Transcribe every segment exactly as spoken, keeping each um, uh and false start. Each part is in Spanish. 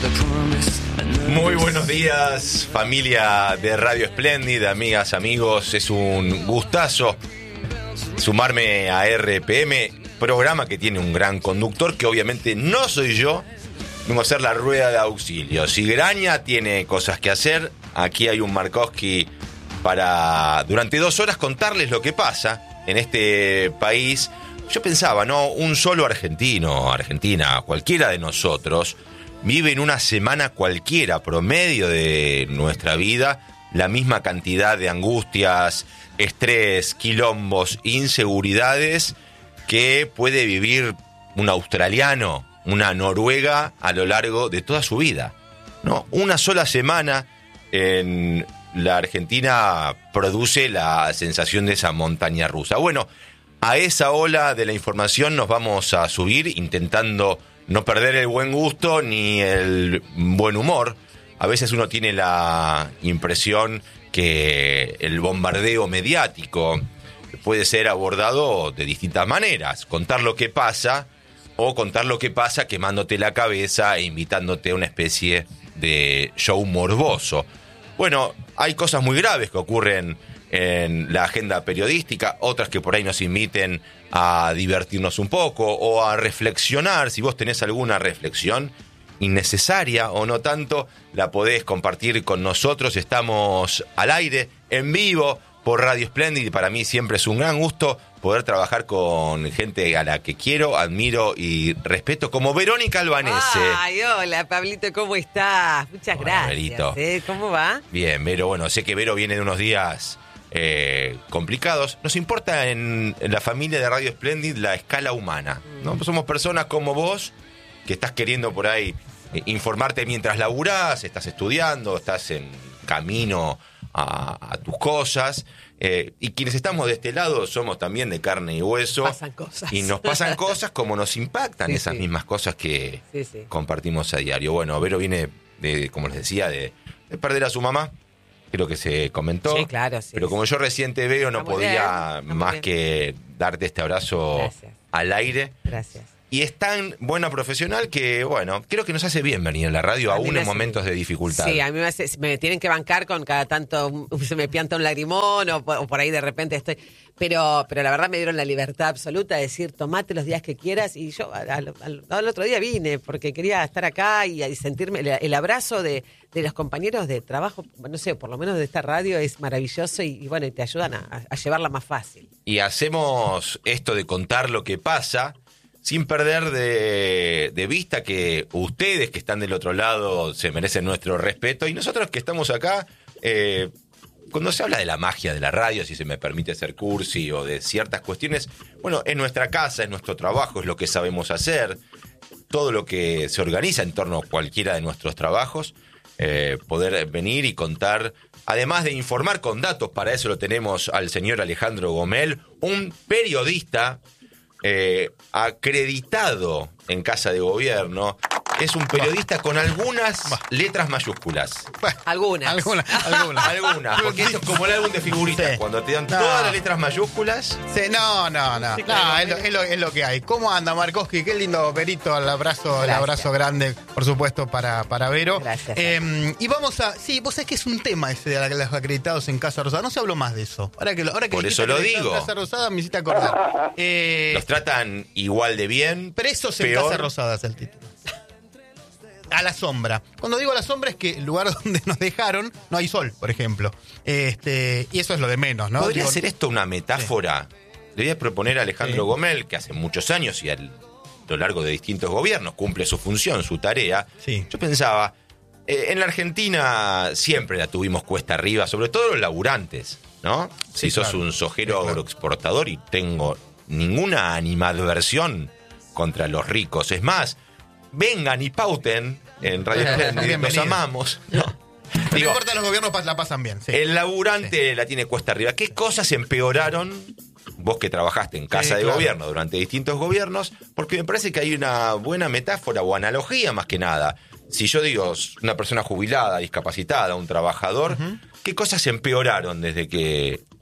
Muy buenos días, familia de Radio Espléndida, amigas, amigos. Es un gustazo sumarme a R P M, programa que tiene un gran conductor, que obviamente no soy yo. Vengo a hacer la rueda de auxilio. Si Graña tiene cosas que hacer, aquí hay un Markowski para, durante dos horas, contarles lo que pasa en este país. Yo pensaba, ¿no? Un solo argentino, argentina, cualquiera de nosotros, vive en una semana cualquiera, promedio de nuestra vida, la misma cantidad de angustias, estrés, quilombos, inseguridades que puede vivir un australiano, una noruega a lo largo de toda su vida, ¿no? Una sola semana en la Argentina produce la sensación de esa montaña rusa. Bueno, a esa ola de la información nos vamos a subir intentando no perder el buen gusto ni el buen humor. A veces uno tiene la impresión que el bombardeo mediático puede ser abordado de distintas maneras. Contar lo que pasa o contar lo que pasa quemándote la cabeza e invitándote a una especie de show morboso. Bueno, hay cosas muy graves que ocurren en la agenda periodística, otras que por ahí nos inviten a divertirnos un poco o a reflexionar. Si vos tenés alguna reflexión innecesaria o no tanto, la podés compartir con nosotros. Estamos al aire, en vivo, por Radio Espléndida, y para mí siempre es un gran gusto poder trabajar con gente a la que quiero, admiro y respeto, como Verónica Albanese. Ay, hola, Pablito, ¿cómo estás? Muchas Hola, gracias. Verito. ¿eh? ¿Cómo va? Bien, Vero, bueno, sé que Vero viene de unos días eh, complicados. Nos importa en, en la familia de Radio Espléndida la escala humana, ¿no? Pues somos personas como vos, que estás queriendo por ahí eh, informarte mientras laburás, estás estudiando, estás en camino a, a tus cosas. Eh, y quienes estamos de este lado somos también de carne y hueso. Pasan cosas. Y nos pasan cosas como nos impactan Sí, esas sí. mismas cosas que Sí, sí. compartimos a diario. Bueno, Vero viene, de, como les decía, de, de perder a su mamá. Creo que se comentó. Sí, claro, sí, Pero como sí. yo recién te veo, no Está muy podía bien, está muy más bien. que darte este abrazo Gracias. al aire. Gracias. Y es tan buena profesional que, bueno, creo que nos hace bien venir a la radio, A mí aún me en hace momentos bien. de dificultad. Sí, a mí me, hace, me tienen que bancar con cada tanto, um, se me pianta un lagrimón o, o por ahí de repente estoy... Pero pero la verdad me dieron la libertad absoluta de decir, tomate los días que quieras. Y yo al, al, al otro día vine porque quería estar acá y, y sentirme el, el abrazo de, de los compañeros de trabajo, no sé, por lo menos de esta radio es maravilloso y, y bueno, y te ayudan a, a llevarla más fácil. Y hacemos esto de contar lo que pasa sin perder de, de vista que ustedes que están del otro lado se merecen nuestro respeto, y nosotros que estamos acá, eh, cuando se habla de la magia de la radio, si se me permite ser cursi, o de ciertas cuestiones, bueno, en nuestra casa, en nuestro trabajo, es lo que sabemos hacer, todo lo que se organiza en torno a cualquiera de nuestros trabajos, eh, poder venir y contar, además de informar con datos. Para eso lo tenemos al señor Alejandro Gomel, un periodista Eh, acreditado en Casa de Gobierno. Es un periodista con algunas letras mayúsculas. Algunas. Algunas, algunas. Algunas, porque esto es como el álbum de figuritas. Sí. Cuando te dan No. todas las letras mayúsculas. Sí, no, no, no. Sí, claro. No, es, lo, es, lo, es lo que hay. ¿Cómo anda Markowski? Qué lindo, Verito, el abrazo, el Gracias. abrazo grande, por supuesto, para, para Vero. Gracias. Eh, y vamos a. Sí, vos sabés que es un tema ese de los acreditados en Casa Rosada. No se habló más de eso. Ahora que, lo- ahora que Por dijiste eso lo acreditado digo. en Casa Rosada me hiciste acordar. Eh, Los tratan igual de bien. Presos en peor. Casa Rosada es el título. A la sombra. Cuando digo a la sombra es que el lugar donde nos dejaron no hay sol, por ejemplo. Este, y eso es lo de menos, ¿no? ¿Podría Digo, ser esto una metáfora? Le voy a proponer a Alejandro Sí. Gomel, que hace muchos años y a lo largo de distintos gobiernos cumple su función, su tarea. Sí. Yo pensaba, eh, en la Argentina siempre la tuvimos cuesta arriba, sobre todo los laburantes, ¿no? Sí, si sos claro. un sojero Sí, claro. agroexportador, y tengo ninguna animadversión contra los ricos. Es más, vengan y pauten en Radio Espléndida, los Bienvenido. amamos, ¿no? No Digo, importa, los gobiernos pas- la pasan bien. Sí. el laburante la tiene cuesta arriba. ¿Qué cosas empeoraron? Vos que trabajaste en Casa Sí, de claro. Gobierno durante distintos gobiernos, porque me parece que hay una buena metáfora o analogía más que nada. Si yo digo una persona jubilada, discapacitada, un trabajador, ¿qué cosas empeoraron desde que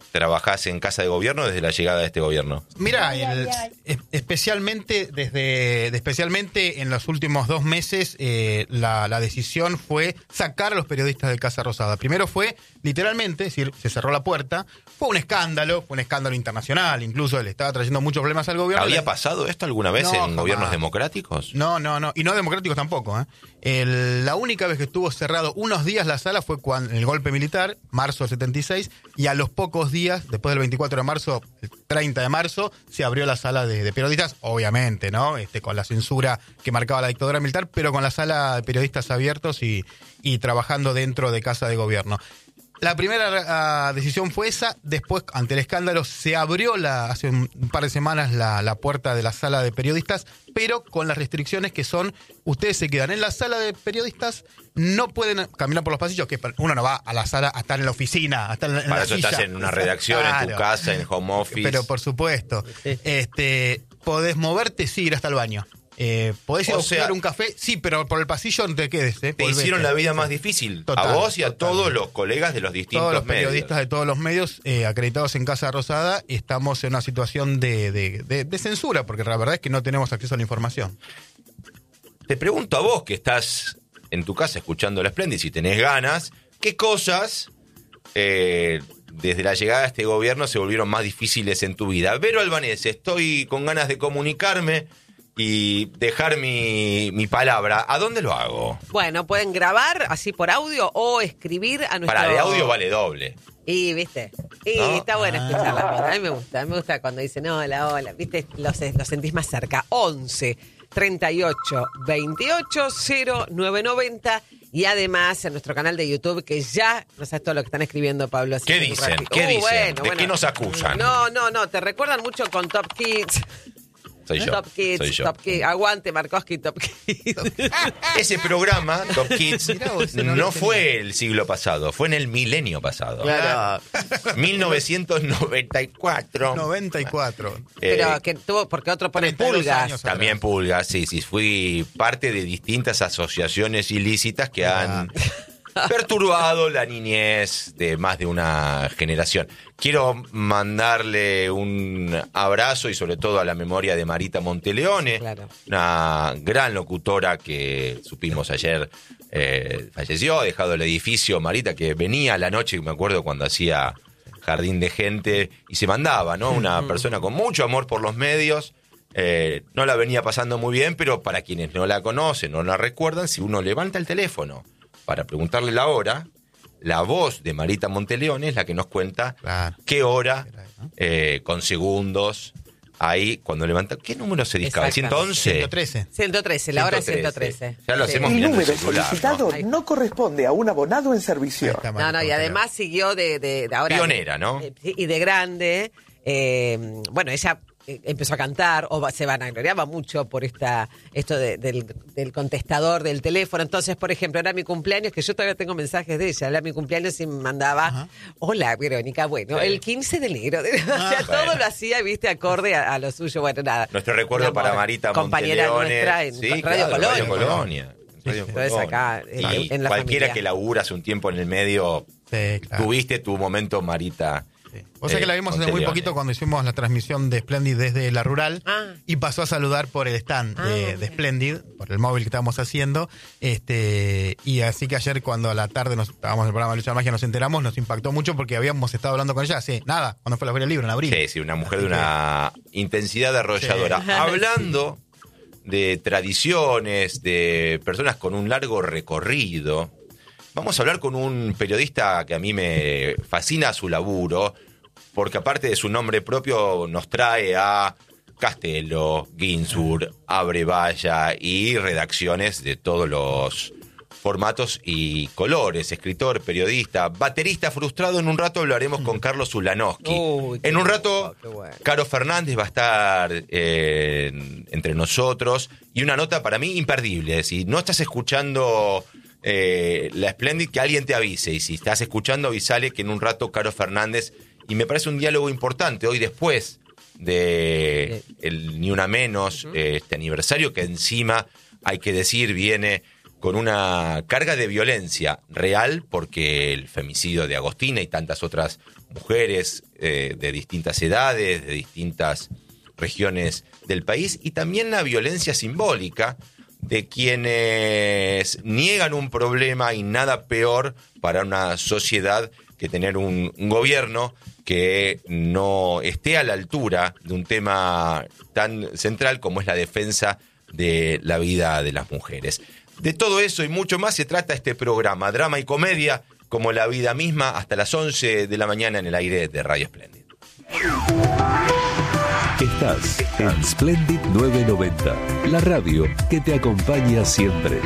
trabajás en Casa de Gobierno desde la llegada de este gobierno? Mira, el, es- especialmente desde, de- especialmente en los últimos dos meses, eh, la, la decisión fue sacar a los periodistas de Casa Rosada. Primero fue, literalmente, es decir, se cerró la puerta. Fue un escándalo, fue un escándalo internacional, incluso le estaba trayendo muchos problemas al gobierno. ¿Había Le- pasado esto alguna vez No, en jamás. gobiernos democráticos? No, no, no. Y no democráticos tampoco. ¿eh? El- la única vez que estuvo cerrado unos días la sala fue cuando el golpe militar, marzo del setenta y seis, y a los pocos días, después del veinticuatro de marzo, el treinta de marzo, se abrió la sala de, de periodistas, obviamente, ¿no? Este, con la censura que marcaba la dictadura militar, pero con la sala de periodistas abiertos y, y trabajando dentro de Casa de Gobierno. La primera uh, decisión fue esa, después, ante el escándalo, se abrió la, hace un, un par de semanas la, la puerta de la sala de periodistas, pero con las restricciones que son, ustedes se quedan en la sala de periodistas, no pueden caminar por los pasillos, que uno no va a la sala a estar en la oficina, a estar en, en Para la eso silla. estás en una redacción, en tu Claro. casa, en home office. Pero por supuesto, este, podés moverte, sí, ir hasta el baño. Eh, podés ir O a buscar sea- un café, sí, pero por el pasillo no te quedes. Eh, Te volvete. hicieron la vida más difícil. Total, a vos y a total. todos los colegas de los distintos Todos los medios. periodistas de todos los medios eh, acreditados en Casa Rosada estamos en una situación de, de- de- de censura, porque la verdad es que no tenemos acceso a la información. Te pregunto a vos que estás en tu casa escuchando la Splendid, si tenés ganas, ¿qué cosas eh, desde la llegada de este gobierno se volvieron más difíciles en tu vida? Vero Albanese, estoy con ganas de comunicarme y dejar mi, mi palabra. ¿A dónde lo hago? Bueno, pueden grabar así por audio o escribir a nuestro... Para de audio vale doble. Y, viste, y ¿No? está bueno Ah. escuchar la voz. A mí me gusta, a mí me gusta cuando dicen hola, hola, viste, lo, se- lo sentís más cerca. once, treinta y ocho, veintiocho, cero nueve noventa y además en nuestro canal de YouTube, que ya, no sabes todo lo que están escribiendo, Pablo. así ¿Qué que un dicen? ratito. ¿Qué Uh, dicen? bueno, ¿De bueno. qué nos acusan? No, no, no, te recuerdan mucho con Top Kids. Soy yo. Top Kids, soy yo. Top Kids. Aguante, Markowski, Top Kids. Ese programa, Top Kids, Mirá vos, ese no no lo fue el siglo pasado, fue en el milenio pasado. Claro. mil novecientos noventa y cuatro. noventa y cuatro. Pero Eh, que tuvo, porque otro pone treinta y dos pulgas. años. También Pulgas, sí, sí. Fui parte de distintas asociaciones ilícitas que han perturbado la niñez de más de una generación. Quiero mandarle un abrazo y sobre todo a la memoria de Marita Monteleone, Claro. una gran locutora que supimos ayer eh, falleció, ha dejado el edificio. Marita, que venía a la noche, me acuerdo cuando hacía Jardín de Gente y se mandaba, ¿no? Una persona con mucho amor por los medios. Eh, no la venía pasando muy bien, pero para quienes no la conocen, no la recuerdan, si uno levanta el teléfono para preguntarle la hora, la voz de Marita Monteleone es la que nos cuenta Claro. qué hora, eh, con segundos, ahí cuando levanta. ¿Qué número se discaba? ¿El ciento once? ciento trece. ciento trece, la hora es ciento trece. Ya lo Sí. hacemos El mirando número el celular, solicitado ¿no? no corresponde a un abonado en Ahí servicio. está, No, Marita no, y Monteleone. además siguió de, de, de ahora. Pionera, ¿no? Eh, sí, y de grande. eh, bueno, ella eh, empezó a cantar, o va- se vanagloriaba mucho por esta esto de- del, del contestador del teléfono. Entonces, por ejemplo, era mi cumpleaños, que yo todavía tengo mensajes de ella. Era mi cumpleaños y me mandaba, Ajá. hola, Verónica, bueno, Sí. el quince de enero. O sea, todo bueno. lo hacía, viste, acorde a, a lo suyo. Bueno, nada. Nuestro recuerdo Un para amor. Marita Compañera Monteleone. nuestra en Sí, Radio claro, Colonia. Radio Colonia. Radio Entonces Colonia. acá, en- y en la cualquiera familia. que labura hace un tiempo en el medio, Sí, claro. tuviste tu momento, Marita. Sí. O sea eh, que la vimos hace muy Monteleone. poquito cuando hicimos la transmisión de Splendid desde la rural Ah. y pasó a saludar por el stand Ah, de, bien. de Splendid, por el móvil que estábamos haciendo. Este y así que ayer cuando a la tarde nos estábamos en el programa de Lucha de Magia nos enteramos, nos impactó mucho porque habíamos estado hablando con ella hace nada, cuando fue la Feria del Libro, en abril. Sí, sí, una mujer Así de una intensidad arrolladora. Sí. Hablando de tradiciones, de personas con un largo recorrido, vamos a hablar con un periodista que a mí me fascina su laburo, porque aparte de su nombre propio nos trae a Castelo, Ginsburg, Abrevaya y redacciones de todos los formatos y colores. Escritor, periodista, baterista frustrado. En un rato hablaremos con Carlos Ulanowski. Uy, qué en un bueno, rato, qué bueno. Caro Fernández va a estar eh, entre nosotros. Y una nota para mí imperdible. Si no estás escuchando eh, la Splendid, que alguien te avise. Y si estás escuchando, avisale que en un rato Caro Fernández. Y me parece un diálogo importante hoy después de el Ni Una Menos, eh, este aniversario que encima, hay que decir, viene con una carga de violencia real, porque el femicidio de Agostina y tantas otras mujeres eh, de distintas edades, de distintas regiones del país, y también la violencia simbólica de quienes niegan un problema, y nada peor para una sociedad que tener un, un gobierno que no esté a la altura de un tema tan central como es la defensa de la vida de las mujeres. De todo eso y mucho más se trata este programa, drama y comedia como la vida misma, hasta las once de la mañana en el aire de Radio Splendid. Estás en Splendid novecientos noventa, la radio que te acompaña siempre.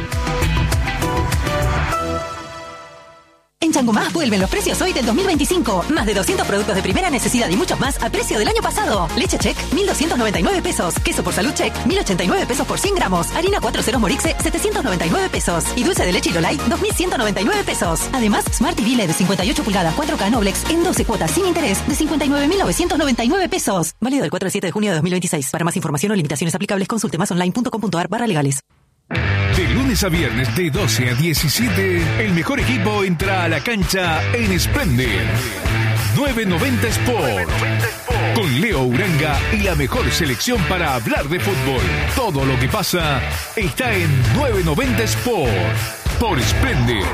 En Changomá vuelven los precios hoy del dos mil veinticinco. Más de doscientos productos de primera necesidad y muchos más a precio del año pasado. Leche Check, mil doscientos noventa y nueve pesos. Queso por Salud Check, mil ochenta y nueve pesos por cien gramos. Harina cuatro ceros Morixe, setecientos noventa y nueve pesos. Y dulce de leche Lolay, dos mil ciento noventa y nueve pesos. Además, Smart T V L E D de cincuenta y ocho pulgadas cuatro K Noblex en doce cuotas sin interés de cincuenta y nueve mil novecientos noventa y nueve pesos. Válido del cuatro al siete de junio de dos mil veintiséis. Para más información o limitaciones aplicables, consulte más online punto com punto ar barra legales. De lunes a viernes de doce a diecisiete, el mejor equipo entra a la cancha en Splendid novecientos noventa Sport. Con Leo Uranga y la mejor selección para hablar de fútbol. Todo lo que pasa está en novecientos noventa Sport por Splendid.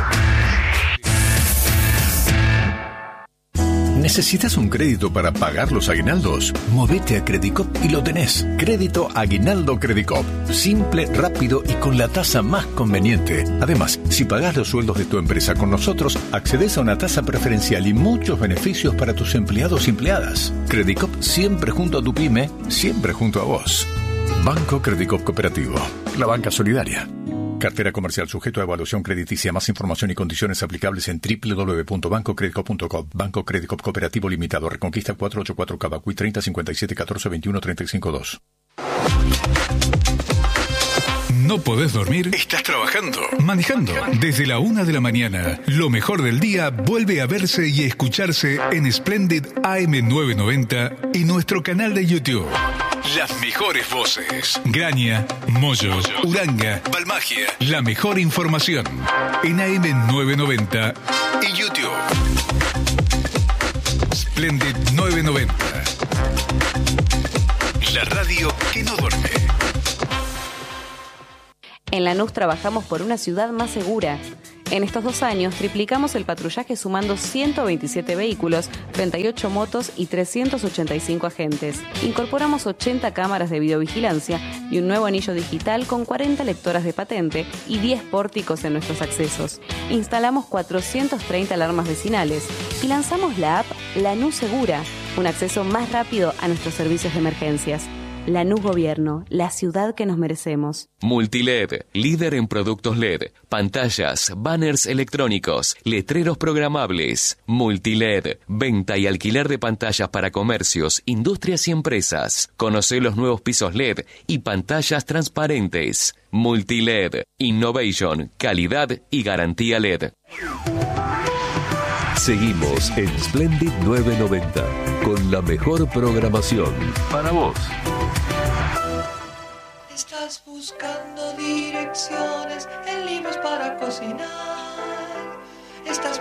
¿Necesitas un crédito para pagar los aguinaldos? Movete a Credicop y lo tenés. Crédito Aguinaldo Credicop. Simple, rápido y con la tasa más conveniente. Además, si pagás los sueldos de tu empresa con nosotros, accedes a una tasa preferencial y muchos beneficios para tus empleados y empleadas. Credicop siempre junto a tu pyme, siempre junto a vos. Banco Credicop Cooperativo. La banca solidaria. Cartera comercial sujeto a evaluación crediticia. Más información y condiciones aplicables en doble u doble u doble u punto banco credicop punto com. Banco Credicop Cooperativo Limitado. Reconquista cuatrocientos ochenta y cuatro Cavacuy treinta cincuenta y siete catorce veintiuno treinta y cinco dos. ¿No podés dormir? ¿Estás trabajando? Manejando. Desde la una de la mañana, lo mejor del día vuelve a verse y escucharse en Splendid A M novecientos noventa y nuestro canal de YouTube. Las mejores voces. Graña, Moyo, Uranga, Balmagia. la mejor información en A M novecientos noventa Y YouTube. Splendid novecientos noventa. La radio que no duerme. En Lanús trabajamos por una ciudad más segura. En estos dos años triplicamos el patrullaje sumando ciento veintisiete vehículos, treinta y ocho motos y trescientos ochenta y cinco agentes. Incorporamos ochenta cámaras de videovigilancia y un nuevo anillo digital con cuarenta lectoras de patente y diez pórticos en nuestros accesos. Instalamos cuatrocientas treinta alarmas vecinales y lanzamos la app Lanús Segura, un acceso más rápido a nuestros servicios de emergencias. Lanús Gobierno, la ciudad que nos merecemos. Multiled, líder en productos L E D, pantallas, banners electrónicos, letreros programables. Multiled, venta y alquiler de pantallas para comercios, industrias y empresas. Conoce los nuevos pisos L E D y pantallas transparentes. Multiled, innovation, calidad y garantía L E D. Seguimos en Splendid novecientos noventa con la mejor programación para vos. Estás buscando direcciones en libros para cocinar. Estás